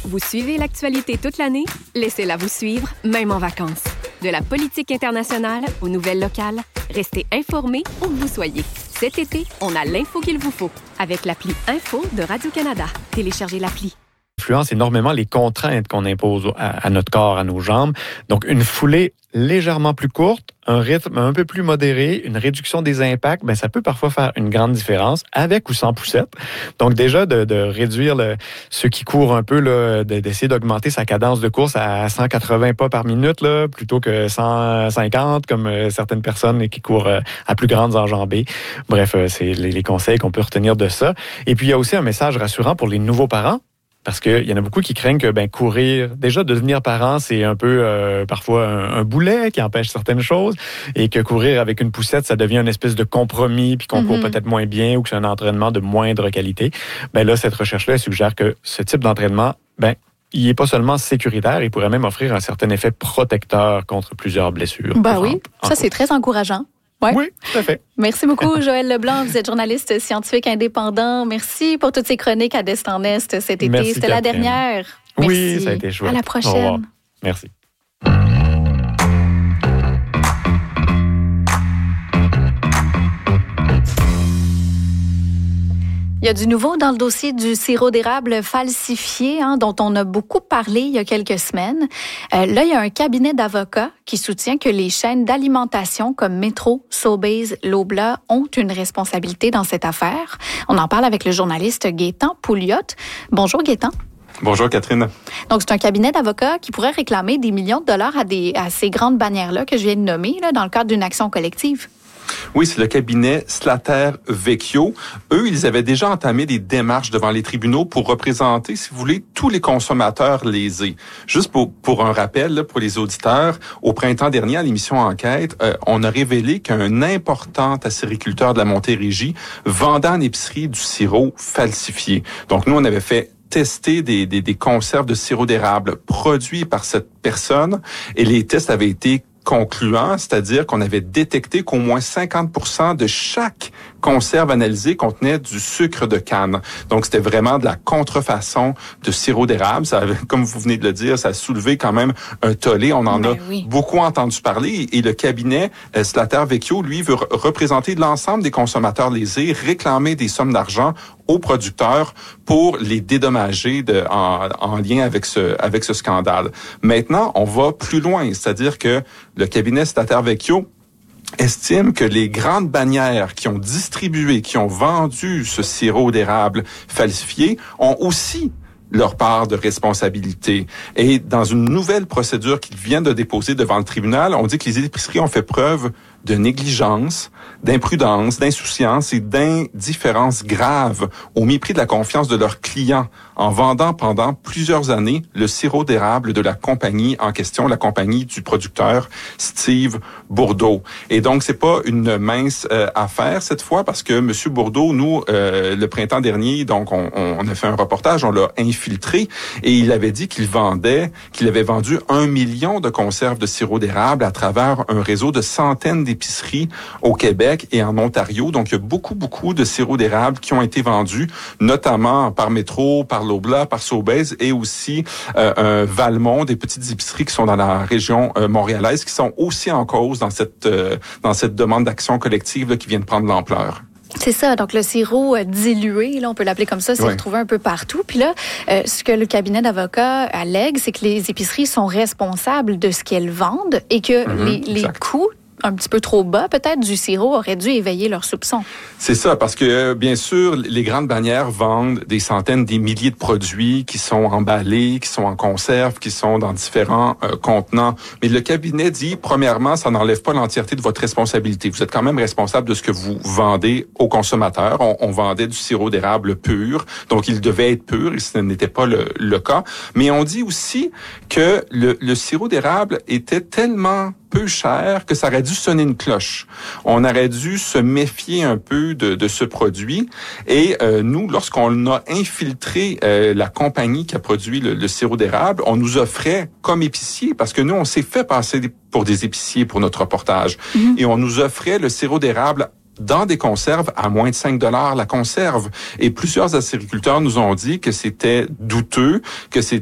Vous suivez l'actualité toute l'année? Laissez-la vous suivre, même en vacances. De la politique internationale aux nouvelles locales, restez informés où que vous soyez. Cet été, on a l'info qu'il vous faut avec l'appli Info de Radio-Canada. Téléchargez l'appli. Influence énormément les contraintes qu'on impose à notre corps, à nos jambes. Donc, une foulée légèrement plus courte, un rythme un peu plus modéré, une réduction des impacts, ça peut parfois faire une grande différence, avec ou sans poussette. Donc, déjà, de réduire ceux qui courent un peu, là, d'essayer d'augmenter sa cadence de course à 180 pas par minute, là, plutôt que 150, comme certaines personnes qui courent à plus grandes enjambées. Bref, c'est les conseils qu'on peut retenir de ça. Et puis, il y a aussi un message rassurant pour les nouveaux parents. Parce qu'il y en a beaucoup qui craignent que courir, déjà devenir parent, c'est un peu parfois un boulet qui empêche certaines choses, et que courir avec une poussette, ça devient une espèce de compromis, puis qu'on court peut-être moins bien ou que c'est un entraînement de moindre qualité. Là, cette recherche-là suggère que ce type d'entraînement, il n'est pas seulement sécuritaire, il pourrait même offrir un certain effet protecteur contre plusieurs blessures. Oui, ça c'est très encourageant. Ouais. Oui, tout à fait. Merci beaucoup, Joël Leblanc. Vous êtes journaliste scientifique indépendant. Merci pour toutes ces chroniques à Destin Est cet été. Merci, C'était Catherine. La dernière. Oui, Merci. ça a été chouette. À la Au prochaine. revoir. Merci. Il y a du nouveau dans le dossier du sirop d'érable falsifié, dont on a beaucoup parlé il y a quelques semaines. Là, il y a un cabinet d'avocats qui soutient que les chaînes d'alimentation comme Metro, Sobeys, Loblaw ont une responsabilité dans cette affaire. On en parle avec le journaliste Gaétan Pouliot. Bonjour Gaétan. Bonjour Catherine. Donc, c'est un cabinet d'avocats qui pourrait réclamer des millions de dollars à ces grandes bannières-là que je viens de nommer là, dans le cadre d'une action collective. Oui, c'est le cabinet Slater Vecchio. Eux, ils avaient déjà entamé des démarches devant les tribunaux pour représenter, si vous voulez, tous les consommateurs lésés. Juste pour un rappel, là, pour les auditeurs, au printemps dernier, à l'émission Enquête, on a révélé qu'un important acériculteur de la Montérégie vendait en épicerie du sirop falsifié. Donc, nous, on avait fait tester des conserves de sirop d'érable produits par cette personne, et les tests avaient été concluant, c'est-à-dire qu'on avait détecté qu'au moins 50% de chaque conserve analysée contenait du sucre de canne. Donc, c'était vraiment de la contrefaçon de sirop d'érable. Ça avait, comme vous venez de le dire, ça a soulevé quand même un tollé. On en a beaucoup entendu parler. Et le cabinet Slater Vecchio, lui, veut représenter l'ensemble des consommateurs lésés, réclamer des sommes d'argent aux producteurs pour les dédommager en lien avec ce scandale. Maintenant, on va plus loin, c'est-à-dire que le cabinet Slater Vecchio estime que les grandes bannières qui ont distribué, qui ont vendu ce sirop d'érable falsifié ont aussi leur part de responsabilité. Et dans une nouvelle procédure qu'ils viennent de déposer devant le tribunal, on dit que les épiceries ont fait preuve de négligence, d'imprudence, d'insouciance et d'indifférence grave au mépris de la confiance de leurs clients en vendant pendant plusieurs années le sirop d'érable de la compagnie en question, la compagnie du producteur Steve Bourdeau. Et donc, c'est pas une mince affaire cette fois parce que Monsieur Bourdeau, nous, le printemps dernier, donc on a fait un reportage, on l'a infiltré et il avait dit qu'il avait vendu 1 million de conserves de sirop d'érable à travers un réseau de centaines d'épiceries au Québec et en Ontario. Donc, il y a beaucoup de sirop d'érable qui ont été vendus, notamment par Metro, par Loblaw, par Sobeys et aussi Valmont, des petites épiceries qui sont dans la région montréalaise, qui sont aussi en cause dans cette demande d'action collective là, qui vient de prendre l'ampleur. C'est ça, donc le sirop dilué, là, on peut l'appeler comme ça, c'est retrouvé un peu partout. Puis là, ce que le cabinet d'avocats allègue, c'est que les épiceries sont responsables de ce qu'elles vendent et que les coûts un petit peu trop bas, peut-être, du sirop auraient dû éveiller leurs soupçons. C'est ça, parce que, bien sûr, les grandes bannières vendent des centaines, des milliers de produits qui sont emballés, qui sont en conserve, qui sont dans différents contenants. Mais le cabinet dit, premièrement, ça n'enlève pas l'entièreté de votre responsabilité. Vous êtes quand même responsable de ce que vous vendez aux consommateurs. On vendait du sirop d'érable pur, donc il devait être pur, et ce n'était pas le cas. Mais on dit aussi que le sirop d'érable était tellement peu cher que ça aurait dû sonner une cloche. On aurait dû se méfier un peu de ce produit. Et nous, lorsqu'on a infiltré la compagnie qui a produit le sirop d'érable, on nous offrait comme épicier, parce que nous, on s'est fait passer pour des épiciers pour notre reportage. Et on nous offrait le sirop d'érable dans des conserves à moins de 5 $ la conserve. Et plusieurs acériculteurs nous ont dit que c'était douteux, que